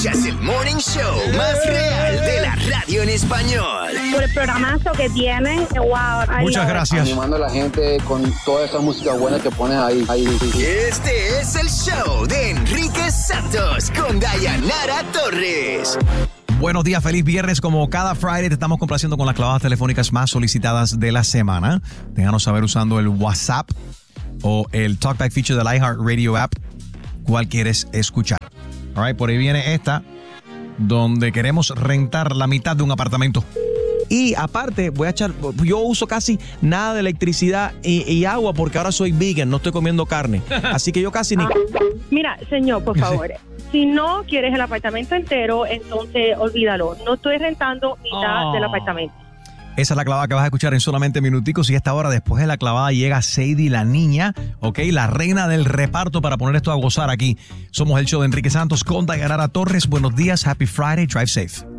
Escuchas el Morning Show más real de la radio en español. Por el programazo que tienen, wow. Muchas gracias. Animando a la gente con toda esa música buena que pones ahí. Este es el show de Enrique Santos con Dayanara Torres. Buenos días, feliz viernes. Como cada Friday te estamos complaciendo con las clavadas telefónicas más solicitadas de la semana. Déjanos saber usando el WhatsApp o el Talkback feature del iHeartRadio app cuál quieres escuchar. All right, por ahí viene esta, donde queremos rentar la mitad de un apartamento. Y aparte, yo uso casi nada de electricidad y agua porque ahora soy vegan, no estoy comiendo carne. Así que yo casi ni... Mira, señor, por favor, si no quieres el apartamento entero, entonces olvídalo. No estoy rentando mitad del apartamento. Esa es la clavada que vas a escuchar en solamente minuticos. Y esta hora, después de la clavada, llega Sadie, la niña, ¿ok? La reina del reparto para poner esto a gozar aquí. Somos el show de Enrique Santos con Dayanara Torres. Buenos días, happy Friday, drive safe.